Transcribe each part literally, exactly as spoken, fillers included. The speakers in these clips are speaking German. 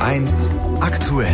eins aktuell.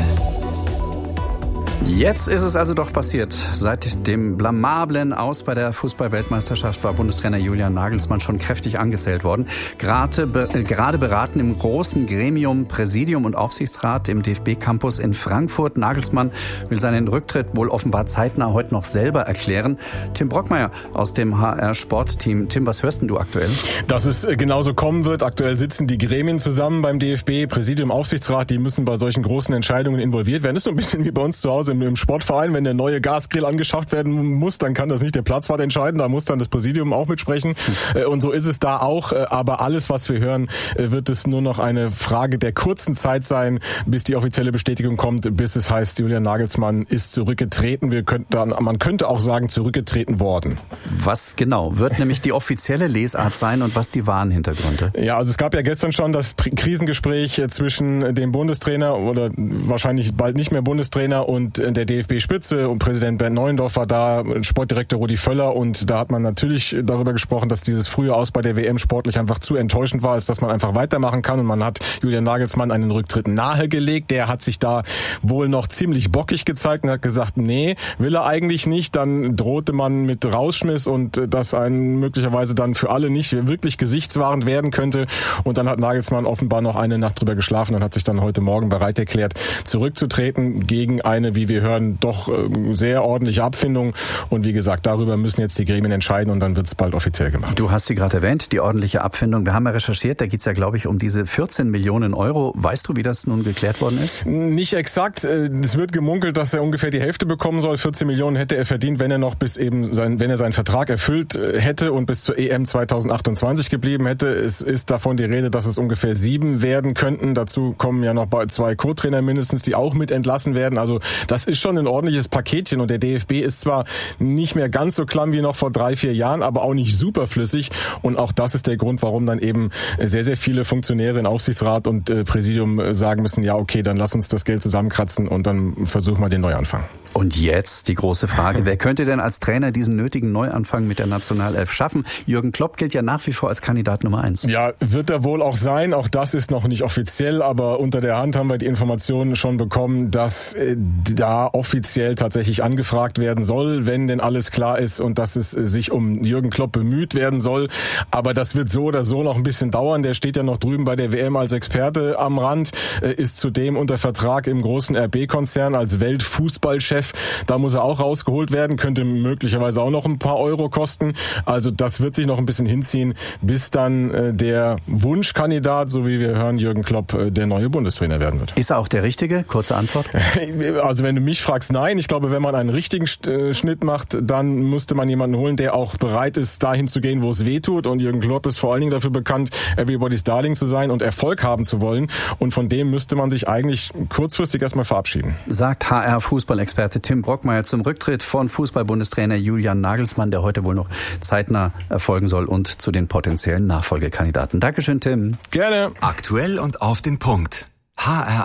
Jetzt ist es also doch passiert. Seit dem blamablen Aus bei der Fußball-Weltmeisterschaft war Bundestrainer Julian Nagelsmann schon kräftig angezählt worden. Gerade, be, gerade beraten im großen Gremium Präsidium und Aufsichtsrat im D F B-Campus in Frankfurt. Nagelsmann will seinen Rücktritt wohl offenbar zeitnah heute noch selber erklären. Tim Brockmeier aus dem H R-Sportteam. Tim, was hörst denn du aktuell? Dass es genauso kommen wird. Aktuell sitzen die Gremien zusammen beim D F B, Präsidium, Aufsichtsrat. Die müssen bei solchen großen Entscheidungen involviert werden. Das ist so ein bisschen wie bei uns zu Hause im Sportverein, wenn der neue Gasgrill angeschafft werden muss, dann kann das nicht der Platzwart entscheiden, da muss dann das Präsidium auch mitsprechen. Und so ist es da auch. Aber alles, was wir hören, wird es nur noch eine Frage der kurzen Zeit sein, bis die offizielle Bestätigung kommt, bis es heißt, Julian Nagelsmann ist zurückgetreten. Wir könnten, man könnte auch sagen, zurückgetreten worden. Was genau wird nämlich die offizielle Lesart sein und was die wahren Hintergründe? Ja, also es gab ja gestern schon das Krisengespräch zwischen dem Bundestrainer oder wahrscheinlich bald nicht mehr Bundestrainer und der D F B-Spitze und Präsident Bernd Neuendorf war da, Sportdirektor Rudi Völler, und da hat man natürlich darüber gesprochen, dass dieses frühe Aus bei der W M sportlich einfach zu enttäuschend war, als dass man einfach weitermachen kann, und man hat Julian Nagelsmann einen Rücktritt nahegelegt. Der hat sich da wohl noch ziemlich bockig gezeigt und hat gesagt, nee, will er eigentlich nicht. Dann drohte man mit Rausschmiss und das ein möglicherweise dann für alle nicht wirklich gesichtswahrend werden könnte, und dann hat Nagelsmann offenbar noch eine Nacht drüber geschlafen und hat sich dann heute Morgen bereit erklärt, zurückzutreten gegen eine, wie wir hören, doch sehr ordentliche Abfindung. Und wie gesagt, darüber müssen jetzt die Gremien entscheiden und dann wird es bald offiziell gemacht. Du hast sie gerade erwähnt, die ordentliche Abfindung. Wir haben ja recherchiert, da geht es ja, glaube ich, um diese vierzehn Millionen Euro. Weißt du, wie das nun geklärt worden ist? Nicht exakt. Es wird gemunkelt, dass er ungefähr die Hälfte bekommen soll. vierzehn Millionen hätte er verdient, wenn er noch bis eben sein, wenn er seinen Vertrag erfüllt hätte und bis zur E M zweitausendachtundzwanzig geblieben hätte. Es ist davon die Rede, dass es ungefähr sieben werden könnten. Dazu kommen ja noch zwei Co-Trainer mindestens, die auch mit entlassen werden. Also das ist schon ein ordentliches Paketchen, und der D F B ist zwar nicht mehr ganz so klamm wie noch vor drei, vier Jahren, aber auch nicht superflüssig, und auch das ist der Grund, warum dann eben sehr, sehr viele Funktionäre in Aufsichtsrat und äh, Präsidium sagen müssen, ja okay, dann lass uns das Geld zusammenkratzen und dann versuchen wir den Neuanfang. Und jetzt die große Frage, wer könnte denn als Trainer diesen nötigen Neuanfang mit der Nationalelf schaffen? Jürgen Klopp gilt ja nach wie vor als Kandidat Nummer eins. Ja, wird er wohl auch sein. Auch das ist noch nicht offiziell, aber unter der Hand haben wir die Informationen schon bekommen, dass äh, da offiziell tatsächlich angefragt werden soll, wenn denn alles klar ist, und dass es sich um Jürgen Klopp bemüht werden soll. Aber das wird so oder so noch ein bisschen dauern. Der steht ja noch drüben bei der W M als Experte am Rand, äh, ist zudem unter Vertrag im großen R B-Konzern als Weltfußballchef. Da muss er auch rausgeholt werden, könnte möglicherweise auch noch ein paar Euro kosten. Also das wird sich noch ein bisschen hinziehen, bis dann äh, der Wunschkandidat, so wie wir hören, Jürgen Klopp, äh, der neue Bundestrainer werden wird. Ist er auch der Richtige? Kurze Antwort. Also wenn du mich fragst, nein. Ich glaube, wenn man einen richtigen Schnitt macht, dann müsste man jemanden holen, der auch bereit ist, dahin zu gehen, wo es weh tut. Und Jürgen Klopp ist vor allen Dingen dafür bekannt, Everybody's Darling zu sein und Erfolg haben zu wollen. Und von dem müsste man sich eigentlich kurzfristig erstmal verabschieden. Sagt H R-Fußballexperte Tim Brockmeier zum Rücktritt von Fußball-Bundestrainer Julian Nagelsmann, der heute wohl noch zeitnah erfolgen soll, und zu den potenziellen Nachfolgekandidaten. Dankeschön, Tim. Gerne. Aktuell und auf den Punkt. H R